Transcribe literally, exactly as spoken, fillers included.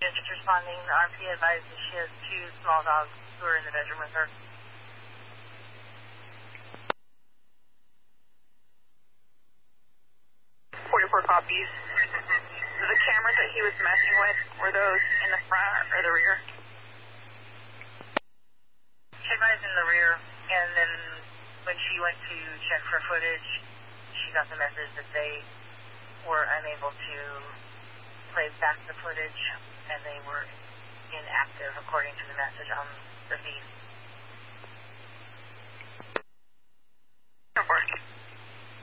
is just responding. The R P advises she has two small dogs who are in the bedroom with her. forty-four copies. The cameras that he was messing with, were those in the front or the rear? Cameras in the rear, and then when she went to check for footage, she got the message that they were unable to play back the footage, and they were inactive according to the message on the feed. Of course.